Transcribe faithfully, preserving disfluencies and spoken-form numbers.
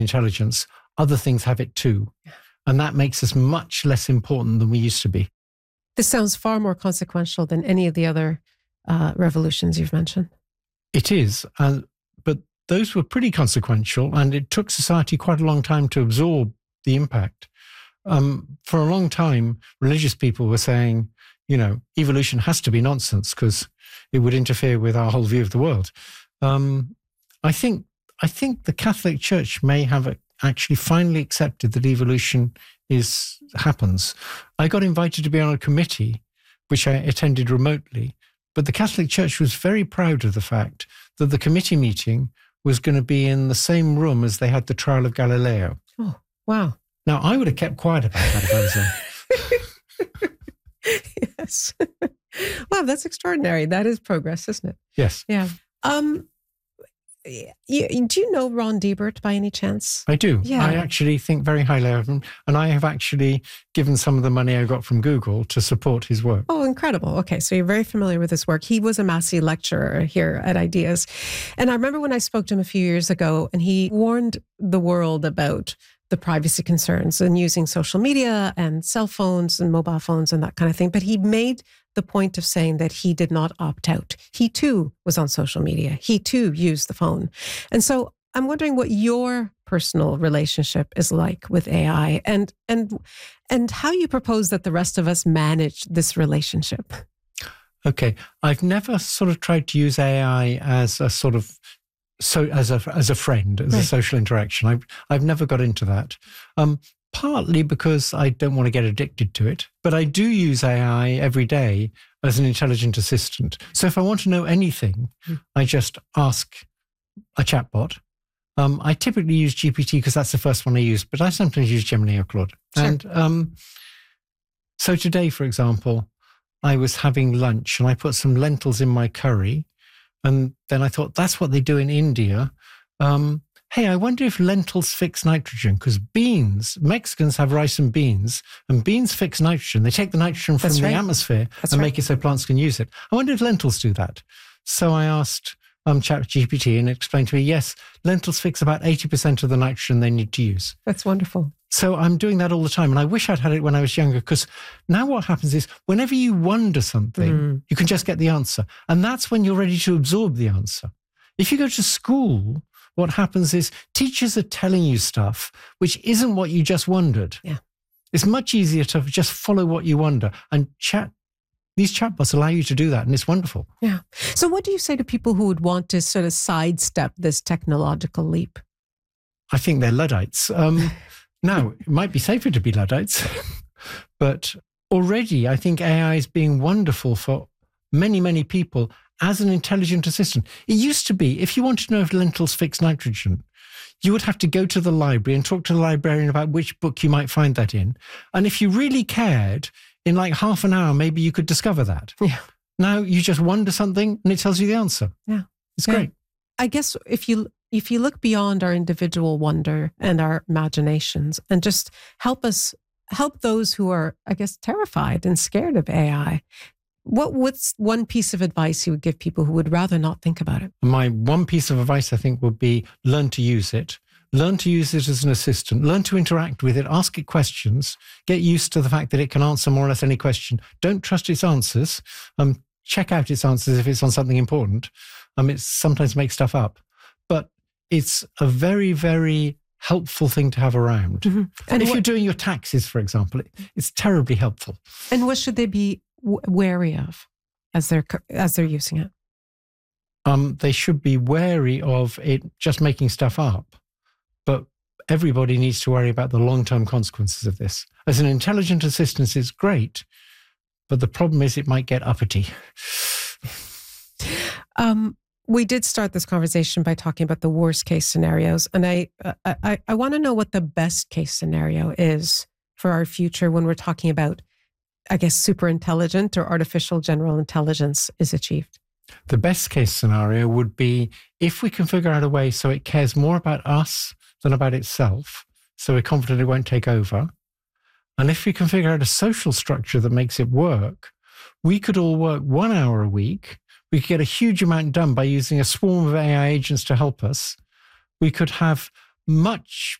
intelligence, other things have it too. And that makes us much less important than we used to be. This sounds far more consequential than any of the other uh, revolutions you've mentioned. It is. Uh, but those were pretty consequential, and it took society quite a long time to absorb the impact. Um, for a long time, religious people were saying, you know, evolution has to be nonsense because it would interfere with our whole view of the world. Um, I think I think the Catholic Church may have actually finally accepted that evolution is happens. I got invited to be on a committee, which I attended remotely, but the Catholic Church was very proud of the fact that the committee meeting was going to be in the same room as they had the trial of Galileo. Oh, wow. Now, I would have kept quiet about that if I was there. Yes. Wow, that's extraordinary. That is progress, isn't it? Yes. Yeah. Um, you, do you know Ron Deibert by any chance? I do. Yeah. I actually think very highly of him. And I have actually given some of the money I got from Google to support his work. Oh, incredible. Okay, so you're very familiar with his work. He was a Massey lecturer here at Ideas. And I remember when I spoke to him a few years ago, and he warned the world about the privacy concerns and using social media and cell phones and mobile phones and that kind of thing. But he made the point of saying that he did not opt out. He too was on social media. He too used the phone. And so I'm wondering what your personal relationship is like with A I and and and how you propose that the rest of us manage this relationship. Okay. I've never sort of tried to use A I as a sort of so as a as a friend, as Right. a social interaction. I've I've never got into that. Um, partly because I don't want to get addicted to it, but I do use A I every day as an intelligent assistant. So if I want to know anything, Mm. I just ask a chatbot. Um, I typically use G P T because that's the first one I use, but I sometimes use Gemini or Claude. Sure. And um, so today, for example, I was having lunch and I put some lentils in my curry. And then I thought, that's what they do in India. Um, hey, I wonder if lentils fix nitrogen, because beans, Mexicans have rice and beans, and beans fix nitrogen. They take the nitrogen from That's the right. atmosphere That's and right. make it so plants can use it. I wonder if lentils do that. So I asked um, ChatGPT, and it explained to me, yes, lentils fix about eighty percent of the nitrogen they need to use. That's wonderful. So I'm doing that all the time. And I wish I'd had it when I was younger, because now what happens is whenever you wonder something, Mm. you can just get the answer. And that's when you're ready to absorb the answer. If you go to school, what happens is teachers are telling you stuff which isn't what you just wondered. Yeah. It's much easier to just follow what you wonder. And chat, these chatbots allow you to do that. And it's wonderful. Yeah. So what do you say to people who would want to sort of sidestep this technological leap? I think they're Luddites. Um, now, it might be safer to be Luddites, but already I think A I is being wonderful for many, many people as an intelligent assistant. It used to be, if you wanted to know if lentils fix nitrogen, you would have to go to the library and talk to the librarian about which book you might find that in. And if you really cared, in like half an hour, maybe you could discover that. Yeah. Now you just wonder something and it tells you the answer. Yeah. It's Yeah. great. I guess if you if you look beyond our individual wonder and our imaginations and just help us help those who are, I guess, terrified and scared of A I, what what's one piece of advice you would give people who would rather not think about it? My one piece of advice, I think, would be learn to use it. Learn to use it as an assistant. Learn to interact with it. Ask it questions. Get used to the fact that it can answer more or less any question. Don't trust its answers. Um, check out its answers if it's on something important. Um, it sometimes makes stuff up. But it's a very, very helpful thing to have around. Mm-hmm. And if what, you're doing your taxes, for example, it, it's terribly helpful. and what should they be w- wary of as they're co- as they're using it? Um, they should be wary of it just making stuff up. But everybody needs to worry about the long-term consequences of this. As an intelligent assistant, it's great, but the problem is it might get uppity. Um, we did start this conversation by talking about the worst case scenarios, and I uh, I, I want to know what the best case scenario is for our future when we're talking about, I guess, super intelligent or artificial general intelligence is achieved. The best case scenario would be if we can figure out a way so it cares more about us than about itself, so we're confident it won't take over. And if we can figure out a social structure that makes it work, we could all work one hour a week. We could get a huge amount done by using a swarm of A I agents to help us. We could have much